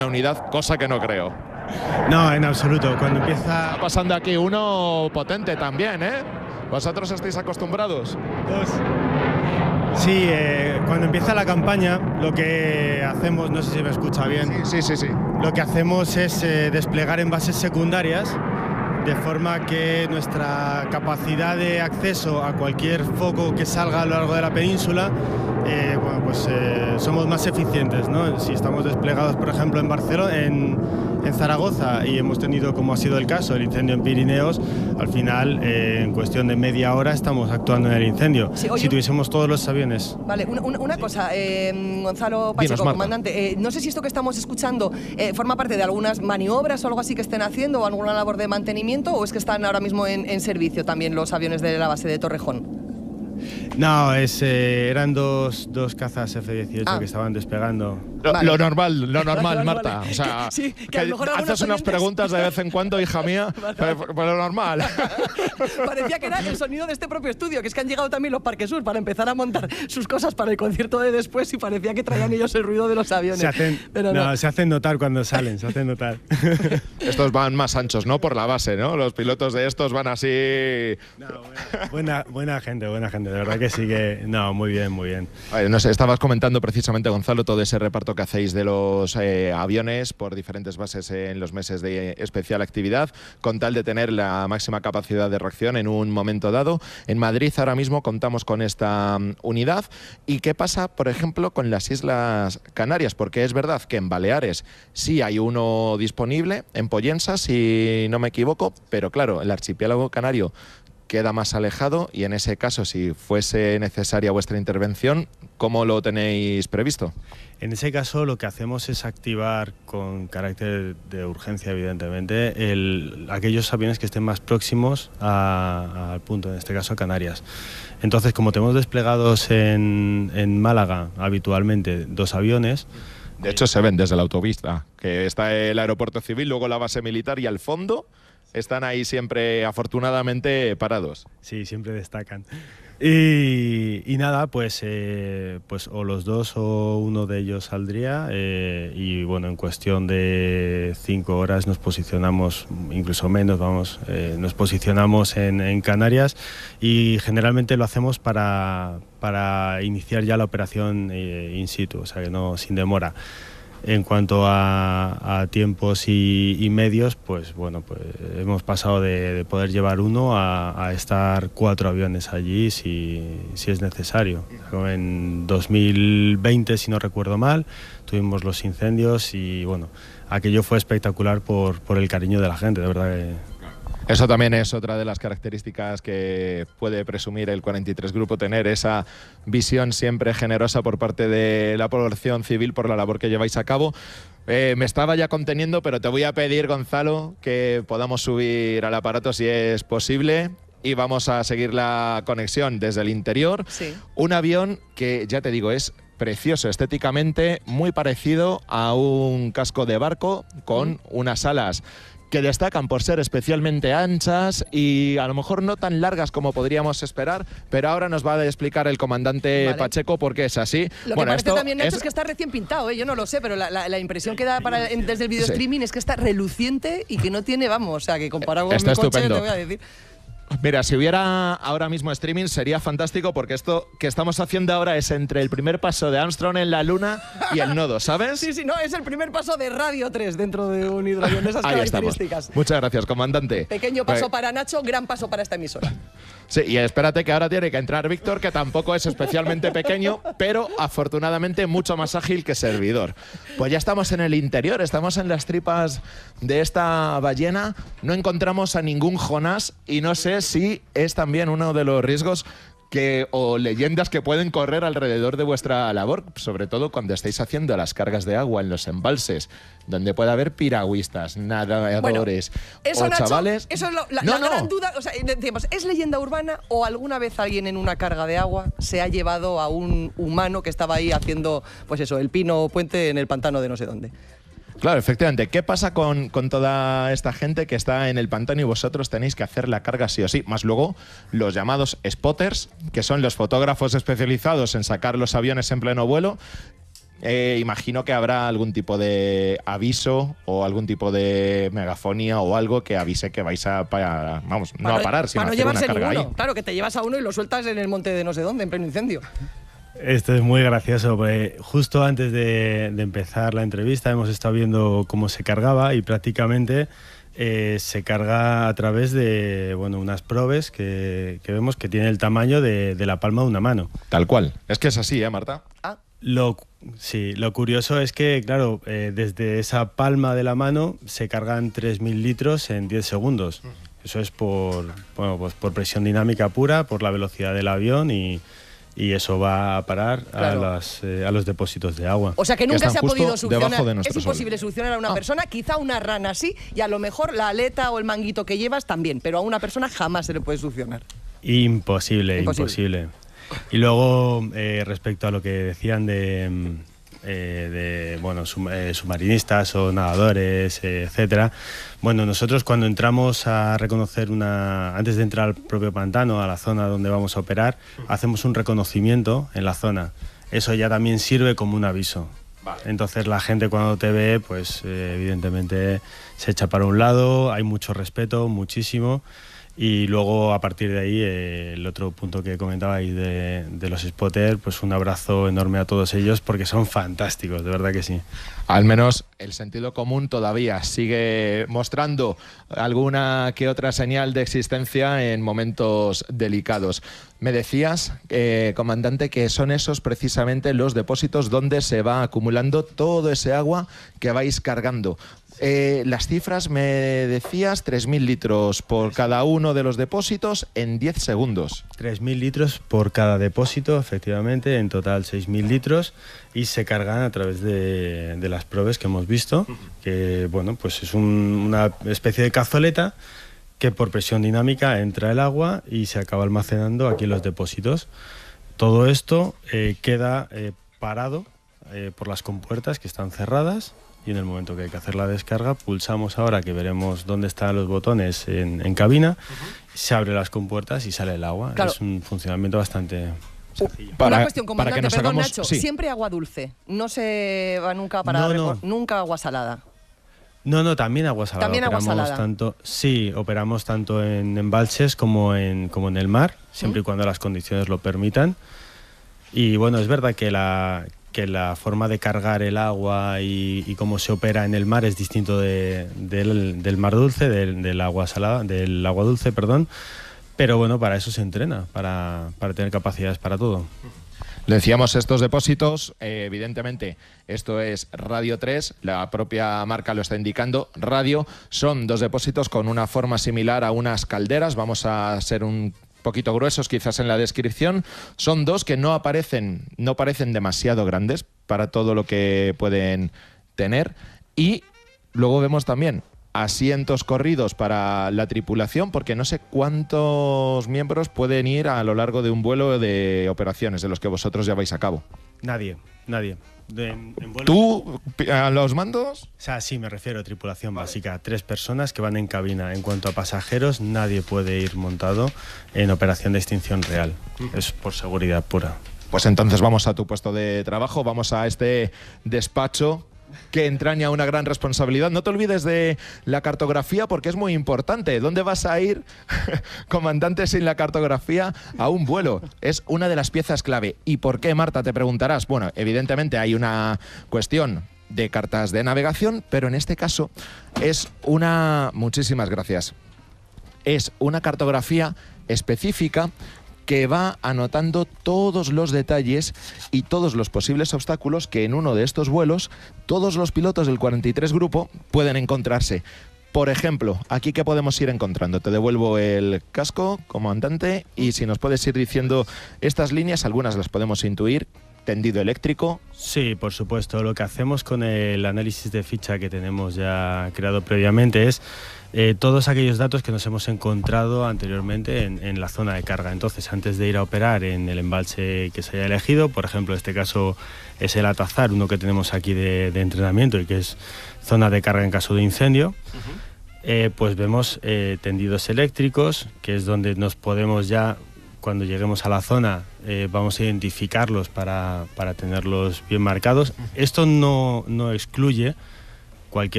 unidad, cosa que no creo. No, en absoluto. Cuando empieza... Está pasando aquí uno potente también, ¿eh? ¿Vosotros estáis acostumbrados? Sí, cuando empieza la campaña, lo que hacemos, no sé si me escucha bien. Sí. Lo que hacemos es desplegar en bases secundarias, de forma que nuestra capacidad de acceso a cualquier foco que salga a lo largo de la península, somos más eficientes, ¿no? Si estamos desplegados, por ejemplo, en Barcelona, en Zaragoza, y hemos tenido, como ha sido el caso, el incendio en Pirineos, al final, en cuestión de media hora, estamos actuando en el incendio. Sí, oye, si tuviésemos todos los aviones. Vale, una cosa, Gonzalo Pacheco, comandante, no sé si esto que estamos escuchando forma parte de algunas maniobras o algo así que estén haciendo, o alguna labor de mantenimiento, o es que están ahora mismo en servicio también los aviones de la base de Torrejón. No, eran dos cazas F-18 que estaban despegando. Lo normal, Marta. O sea, sí, que a lo mejor haces unas preguntas de vez en cuando, hija mía, pero lo normal. Parecía que era el sonido de este propio estudio, que es que han llegado también los Parque Sur para empezar a montar sus cosas para el concierto de después, y parecía que traían ellos el ruido de los aviones. Se hacen notar cuando salen, se hacen notar. Estos van más anchos, ¿no? Por la base, ¿no? Los pilotos de estos van así... No, buena gente, de verdad que sí que... No, muy bien. No sé, estabas comentando precisamente, Gonzalo, todo ese reparto que hacéis de los aviones por diferentes bases en los meses de especial actividad, con tal de tener la máxima capacidad de reacción en un momento dado. En Madrid ahora mismo contamos con esta unidad. ¿Y qué pasa, por ejemplo, con las Islas Canarias? Porque es verdad que en Baleares sí hay uno disponible, en Pollensa, si no me equivoco, pero claro, el archipiélago canario queda más alejado, y en ese caso, si fuese necesaria vuestra intervención, ¿cómo lo tenéis previsto? En ese caso, lo que hacemos es activar con carácter de urgencia, evidentemente, aquellos aviones que estén más próximos al punto, en este caso Canarias. Entonces, como tenemos desplegados en Málaga habitualmente 2 aviones... De hecho, se ven desde la autopista, que está el aeropuerto civil, luego la base militar, y al fondo están ahí siempre, afortunadamente, parados. Sí, siempre destacan. Y nada, pues o los 2 o uno de ellos saldría, y bueno, en cuestión de 5 horas nos posicionamos, incluso menos, nos posicionamos en Canarias, y generalmente lo hacemos para iniciar ya la operación in situ, o sea que no, sin demora. En cuanto a tiempos y medios, pues bueno, pues hemos pasado de poder llevar uno a estar 4 aviones allí si es necesario. En 2020, si no recuerdo mal, tuvimos los incendios, y bueno, aquello fue espectacular por el cariño de la gente, de verdad que... Eso también es otra de las características que puede presumir el 43 Grupo, tener esa visión siempre generosa por parte de la población civil por la labor que lleváis a cabo. Me estaba ya conteniendo, pero te voy a pedir, Gonzalo, que podamos subir al aparato si es posible, y vamos a seguir la conexión desde el interior. Sí. Un avión que, ya te digo, es precioso estéticamente, muy parecido a un casco de barco, con unas alas que destacan por ser especialmente anchas y a lo mejor no tan largas como podríamos esperar, pero ahora nos va a explicar el comandante Pacheco por qué es así. Lo que parece también, Nacho, es que está recién pintado, yo no lo sé, pero la impresión que da desde el video streaming es que está reluciente y que no tiene, o sea, que comparado con mi coche, te voy a decir... Mira, si hubiera ahora mismo streaming sería fantástico, porque esto que estamos haciendo ahora es entre el primer paso de Armstrong en la Luna y el nodo, ¿sabes? Sí, no, es el primer paso de Radio 3 dentro de un hidroavión, esas características. Estamos. Muchas gracias, comandante. Pequeño paso para Nacho, gran paso para esta emisora. Sí, y espérate que ahora tiene que entrar Víctor, que tampoco es especialmente pequeño, pero afortunadamente mucho más ágil que servidor. Pues ya estamos en el interior, estamos en las tripas de esta ballena, no encontramos a ningún Jonás, y no sé si es también uno de los riesgos o leyendas que pueden correr alrededor de vuestra labor, sobre todo cuando estáis haciendo las cargas de agua en los embalses, donde puede haber piragüistas, nadadores o Nacho, chavales. Eso es la gran duda. O sea, decimos, ¿es leyenda urbana o alguna vez alguien en una carga de agua se ha llevado a un humano que estaba ahí haciendo, pues eso, el pino puente en el pantano de no sé dónde? Claro, efectivamente. ¿Qué pasa con toda esta gente que está en el pantano y vosotros tenéis que hacer la carga sí o sí? Más luego los llamados spotters, que son los fotógrafos especializados en sacar los aviones en pleno vuelo. imagino que habrá algún tipo de aviso o algún tipo de megafonía o algo que avise que vais a parar, vamos, no a parar, sino a hacer una carga ahí. Claro, que te llevas a uno y lo sueltas en el monte de no sé dónde, en pleno incendio. Esto es muy gracioso, porque justo antes de empezar la entrevista hemos estado viendo cómo se cargaba y prácticamente se carga a través de unas probes que vemos que tiene el tamaño de la palma de una mano. Tal cual. Es que es así, Marta. Lo curioso es que, claro, desde esa palma de la mano se cargan 3.000 litros en 10 segundos. Eso es por presión dinámica pura, por la velocidad del avión y eso va a parar a los depósitos de agua. O sea que nunca se ha podido succionar. Es imposible succionar a una persona, quizá una rana sí, y a lo mejor la aleta o el manguito que llevas también, pero a una persona jamás se le puede succionar. Imposible. Y luego, respecto a lo que decían submarinistas o nadadores, etcétera. Bueno, nosotros cuando entramos a reconocer antes de entrar al propio pantano, a la zona donde vamos a operar, hacemos un reconocimiento en la zona. Eso ya también sirve como un aviso. Vale. Entonces la gente cuando te ve, pues evidentemente se echa para un lado, hay mucho respeto, muchísimo. Y luego, a partir de ahí, el otro punto que comentabais de los spotters, pues un abrazo enorme a todos ellos porque son fantásticos, de verdad que sí. Al menos el sentido común todavía sigue mostrando alguna que otra señal de existencia en momentos delicados. Me decías, comandante, que son esos precisamente los depósitos donde se va acumulando todo ese agua que vais cargando. Las cifras, me decías, 3.000 litros por cada uno de los depósitos en 10 segundos. 3.000 litros por cada depósito, efectivamente, en total 6.000 litros, y se cargan a través de las probes que hemos visto, que pues es una especie de cazoleta que por presión dinámica entra el agua y se acaba almacenando aquí en los depósitos. Todo esto queda parado por las compuertas que están cerradas. Y en el momento que hay que hacer la descarga, pulsamos ahora, que veremos dónde están los botones en cabina, se abren las compuertas y sale el agua. Claro. Es un funcionamiento bastante sencillo. Una cuestión, comandante, perdón, Nacho, siempre agua dulce, no se va nunca para nunca agua salada. No, también agua salada. También agua salada. Operamos tanto en embalses como en el mar, siempre y cuando las condiciones lo permitan. Y bueno, es verdad que la forma de cargar el agua y cómo se opera en el mar es distinto del mar dulce, del agua salada, del agua dulce, perdón. Pero bueno, para eso se entrena, para tener capacidades para todo. Le decíamos estos depósitos, evidentemente esto es Radio 3, la propia marca lo está indicando. Radio son 2 depósitos con una forma similar a unas calderas, vamos a ser un poquito gruesos quizás en la descripción. Son 2 que no parecen demasiado grandes para todo lo que pueden tener, y luego vemos también asientos corridos para la tripulación, porque no sé cuántos miembros pueden ir a lo largo de un vuelo de operaciones de los que vosotros lleváis a cabo. Nadie. ¿Tú a los mandos? O sea, sí, me refiero a tripulación básica. 3 personas que van en cabina. En cuanto a pasajeros, nadie puede ir montado en operación de extinción real. Es por seguridad pura. Pues entonces vamos a tu puesto de trabajo, vamos a este despacho que entraña una gran responsabilidad. No te olvides de la cartografía, porque es muy importante. ¿Dónde vas a ir, comandante, sin la cartografía a un vuelo? Es una de las piezas clave. ¿Y por qué, Marta, te preguntarás? Bueno, evidentemente hay una cuestión de cartas de navegación, pero en este caso es muchísimas gracias. Es una cartografía específica que va anotando todos los detalles y todos los posibles obstáculos que en uno de estos vuelos todos los pilotos del 43 Grupo pueden encontrarse. Por ejemplo, aquí ¿qué podemos ir encontrando? Te devuelvo el casco, comandante, y si nos puedes ir diciendo estas líneas, algunas las podemos intuir. Tendido eléctrico. Sí, por supuesto. Lo que hacemos con el análisis de ficha que tenemos ya creado previamente es todos aquellos datos que nos hemos encontrado anteriormente en la zona de carga. Entonces, antes de ir a operar en el embalse que se haya elegido, por ejemplo, en este caso es el Atazar, uno que tenemos aquí de entrenamiento y que es zona de carga en caso de incendio, pues vemos tendidos eléctricos, que es donde nos podemos ya cuando lleguemos a la zona vamos a identificarlos para tenerlos bien marcados. Esto no excluye cualquier